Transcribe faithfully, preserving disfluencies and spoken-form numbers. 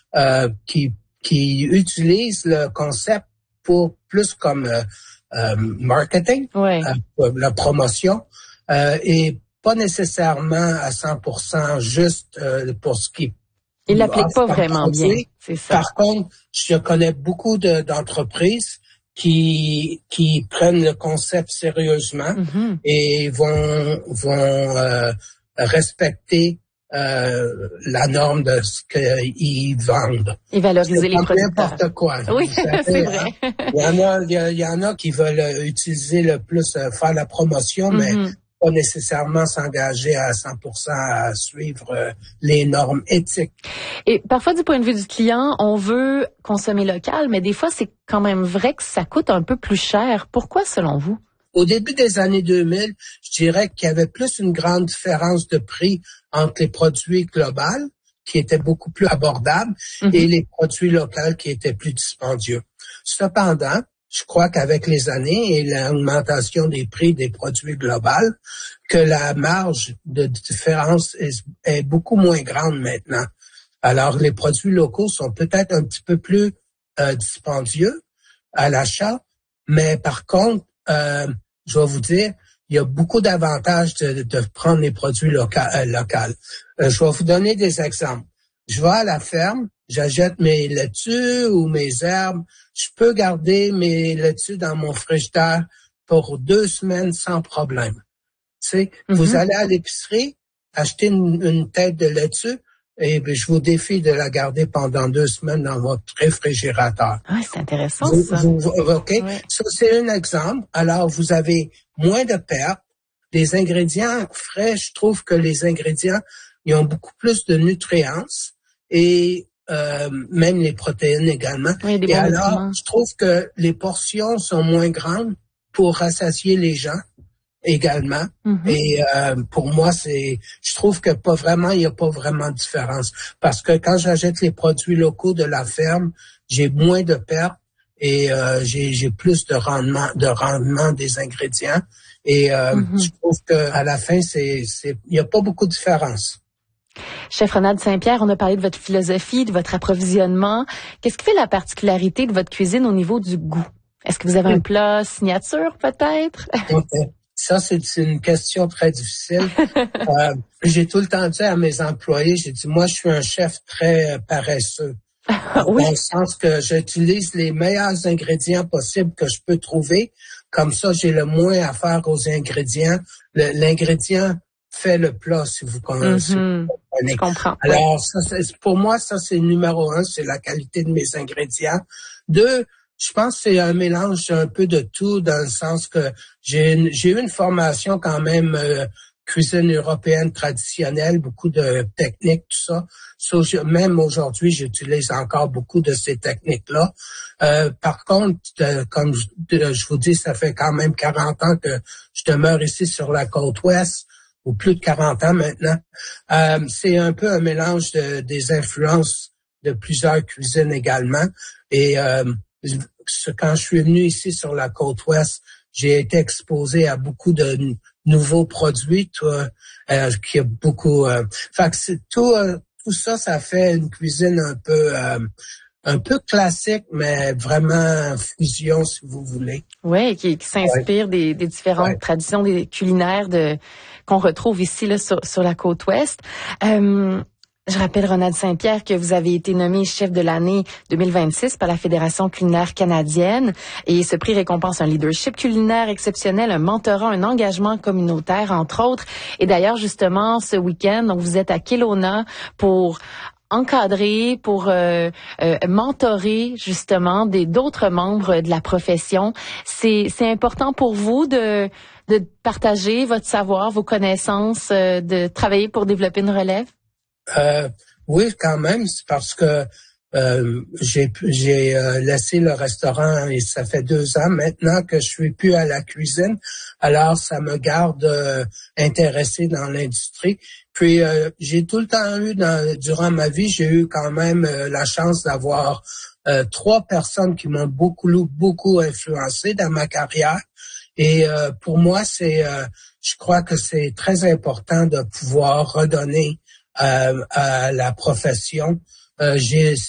euh, qui qui utilisent le concept pour plus comme euh, euh, marketing, ouais. euh, la promotion, euh, et pas nécessairement à cent pour cent juste euh, pour ce qui Il l'applique pas vraiment bien, c'est ça. Par contre, je connais beaucoup de, d'entreprises qui qui prennent le concept sérieusement mm-hmm. et vont vont euh, respecter euh, la norme de ce qu'ils vendent. Et valoriser les producteurs. N'importe quoi. Oui, savez, c'est vrai. Hein? Il y en a, il y, a, il y en a qui veulent utiliser le plus, euh, faire la promotion, mm-hmm. mais pas nécessairement s'engager à cent pour cent à suivre euh, les normes éthiques. Et parfois, du point de vue du client, on veut consommer local, mais des fois, c'est quand même vrai que ça coûte un peu plus cher. Pourquoi, selon vous? Au début des années deux mille, je dirais qu'il y avait plus une grande différence de prix entre les produits globaux, qui étaient beaucoup plus abordables, mm-hmm. et les produits locaux qui étaient plus dispendieux. Cependant, je crois qu'avec les années et l'augmentation des prix des produits globaux, que la marge de différence est, est beaucoup moins grande maintenant. Alors, les produits locaux sont peut-être un petit peu plus euh, dispendieux à l'achat, mais par contre, euh, je vais vous dire, il y a beaucoup d'avantages de, de prendre les produits loca- euh, locaux. Euh, je vais vous donner des exemples. Je vais à la ferme, j'achète mes laitues ou mes herbes. Je peux garder mes laitues dans mon frigidaire pour deux semaines sans problème. Tu sais, mm-hmm. vous allez à l'épicerie, acheter une, une tête de laitue, et je vous défie de la garder pendant deux semaines dans votre réfrigérateur. Ah, c'est intéressant, vous, ça. Vous, OK? Ouais. Ça, c'est un exemple. Alors, vous avez moins de pertes. Des ingrédients frais, je trouve que les ingrédients, ils ont beaucoup plus de nutriments et euh, même les protéines également. Oui, des et bons alors, nutriments. Je trouve que les portions sont moins grandes pour rassasier les gens également. Mm-hmm. Et euh, pour moi, c'est, je trouve que pas vraiment, il n'y a pas vraiment de différence. Parce que quand j'achète les produits locaux de la ferme, j'ai moins de pertes et euh, j'ai, j'ai plus de rendement, de rendement des ingrédients. Et euh, mm-hmm. je trouve que à la fin, c'est, c'est, il n'y a pas beaucoup de différence. Chef Ronald Saint-Pierre, on a parlé de votre philosophie, de votre approvisionnement. Qu'est-ce qui fait la particularité de votre cuisine au niveau du goût? Est-ce que vous avez un plat signature, peut-être? Okay. Ça, c'est une question très difficile. euh, j'ai tout le temps dit à mes employés, j'ai dit, moi, je suis un chef très paresseux. Oui. Dans le sens que j'utilise les meilleurs ingrédients possibles que je peux trouver. Comme ça, j'ai le moins à faire aux ingrédients. Le, l'ingrédient fait le plat, si vous connaissez. Mm-hmm. Je comprends. Alors, oui. ça, c'est, pour moi, ça, c'est numéro un, c'est la qualité de mes ingrédients. Deux, je pense que c'est un mélange un peu de tout, dans le sens que j'ai, une, j'ai eu une formation quand même euh, cuisine européenne traditionnelle, beaucoup de techniques, tout ça. So, je, même aujourd'hui, j'utilise encore beaucoup de ces techniques-là. Euh, par contre, de, comme je, de, je vous dis, ça fait quand même quarante ans que je demeure ici sur la côte ouest, ou plus de quarante ans maintenant. Euh, c'est un peu un mélange de, des influences de plusieurs cuisines également. Et euh, quand je suis venu ici sur la côte ouest, j'ai été exposé à beaucoup de n- nouveaux produits, tout, euh, qui a beaucoup. Euh, fait que c'est tout, euh, tout ça, ça fait une cuisine un peu, euh, un peu classique, mais vraiment fusion, si vous voulez. Oui, qui, qui s'inspire ouais. des, des différentes ouais. traditions des culinaires de qu'on retrouve ici là sur, sur la côte ouest. Euh, Je rappelle, Ronald Saint-Pierre, que vous avez été nommé chef de l'année deux mille vingt-six par la Fédération culinaire canadienne. Et ce prix récompense un leadership culinaire exceptionnel, un mentorat, un engagement communautaire, entre autres. Et d'ailleurs, justement, ce week-end, donc vous êtes à Kelowna pour encadrer, pour euh, euh, mentorer justement des d'autres membres de la profession. C'est c'est important pour vous de de partager votre savoir, vos connaissances, euh, de travailler pour développer une relève? Euh, oui, quand même, c'est parce que euh, j'ai j'ai euh, laissé le restaurant et ça fait deux ans maintenant que je suis plus à la cuisine. Alors, ça me garde euh, intéressé dans l'industrie. Puis, euh, j'ai tout le temps eu, dans, durant ma vie, j'ai eu quand même euh, la chance d'avoir euh, trois personnes qui m'ont beaucoup, beaucoup influencé dans ma carrière. Et euh, pour moi, c'est, euh, je crois que c'est très important de pouvoir redonner Euh, à la profession. Euh, j'ai